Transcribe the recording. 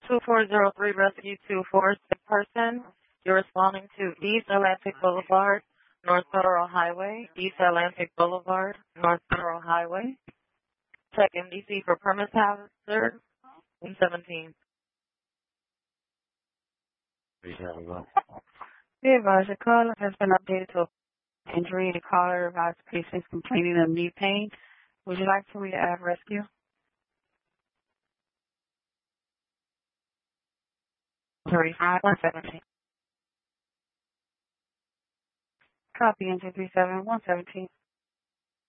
2403 Rescue 24, sick person. You're responding to East Atlantic Boulevard, North Federal Highway, East Atlantic Boulevard, North Federal Highway. Check MDC for premise hazard 117. Be advised, the caller has been updated to injury. The caller advised patients complaining of knee pain. Would you like for me to add rescue? 35 117. Copy, entry 37 117.